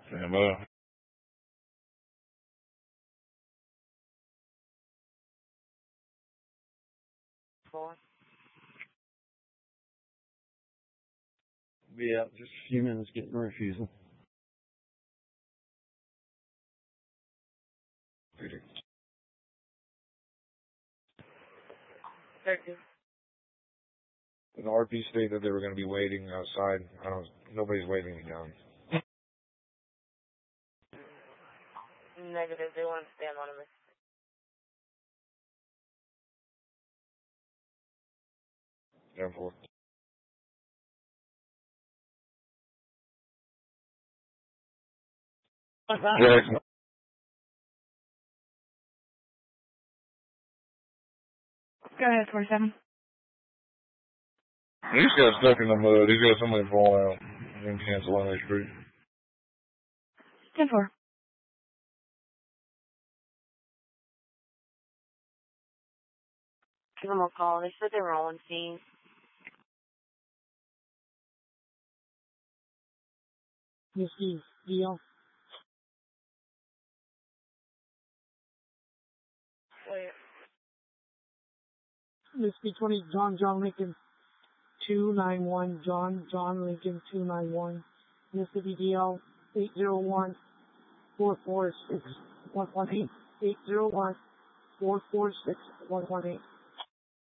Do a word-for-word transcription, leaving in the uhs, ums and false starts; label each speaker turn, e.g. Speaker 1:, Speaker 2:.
Speaker 1: Stand by.
Speaker 2: Four.
Speaker 3: Be out just a few minutes getting a refusal.
Speaker 2: Thirty.
Speaker 1: The R P stated that they were going to be waiting outside. I don't. Nobody's waiting down.
Speaker 2: Negative. They want to stay anonymous.
Speaker 1: Down four. Jackson.
Speaker 2: Go ahead, forty-seven.
Speaker 1: He's got stuck in the mud. He's got somebody fall out and cancel on that street.
Speaker 2: ten four. Give them a call. They said they were on scene.
Speaker 4: Whiskey, deal.
Speaker 2: Wait.
Speaker 4: Whiskey twenty, John, John Lincoln, two nine one, John, John Lincoln, two nine one, Mississippi D L, eight zero one, four four six, one one eight, eight zero one, four four six, one one eight.